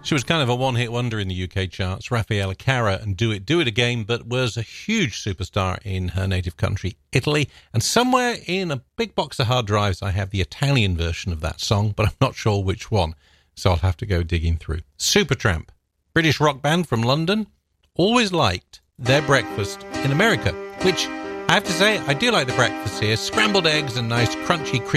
She was kind of a one-hit wonder in the UK charts, Raffaella Carrà and Do It Again, but was a huge superstar in her native country, Italy. And somewhere in a big box of hard drives, I have the Italian version of that song, but I'm not sure which one, so I'll have to go digging through. Supertramp, British rock band from London, always liked their breakfast in America, which I have to say, I do like the breakfast here. Scrambled eggs and nice crunchy, creamy